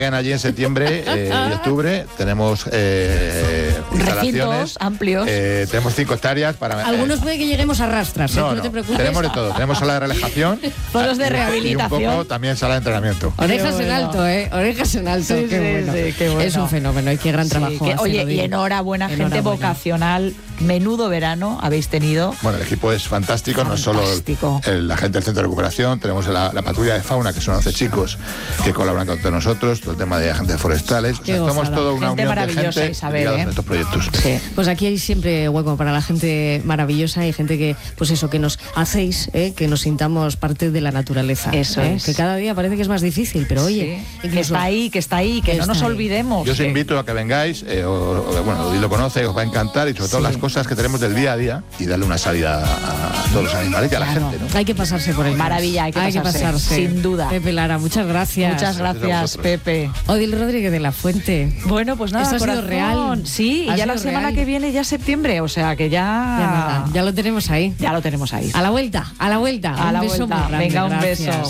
Allí en septiembre y octubre tenemos instalaciones recintos amplios. Tenemos 5 hectáreas para... Algunos puede que lleguemos a rastras, no te preocupes. Tenemos de todo. Tenemos sala de relajación, foros de rehabilitación y un poco también sala de entrenamiento. Orejas en alto, orejas en alto. Sí, qué bueno. Es un fenómeno y qué gran trabajo. Oye, y enhorabuena, gente vocacional. Menudo verano habéis tenido. Bueno, el equipo es fantástico, no solo la gente del centro de recuperación, tenemos la patrulla de fauna, que son 11 chicos que colaboran con todos nosotros, todo el tema de agentes forestales. O sea, somos toda una unión de gente Isabel, en estos proyectos. Sí. Pues aquí hay siempre hueco para la gente maravillosa y gente que, pues eso, que nos hacéis, que nos sintamos parte de la naturaleza. Eso es. Que cada día parece que es más difícil, pero oye, que está ahí, que no nos olvidemos. Yo os invito a que vengáis, Odil lo conoce, os va a encantar, y sobre todo las cosas que tenemos del día a día, y darle una salida a todos los animales y a la gente, ¿no? Hay que pasarse por el maravilla, hay que pasarse, sin duda. Pepe Lara, muchas gracias. Muchas gracias, Pepe. Odil Rodríguez de la Fuente. Bueno, pues nada, esto ha sido real. Sí, y ya la semana que viene ya es septiembre, o sea que ya lo tenemos ahí. Ya lo tenemos ahí. A la vuelta. A la un beso vuelta. muy grande. Venga, un gracias. beso.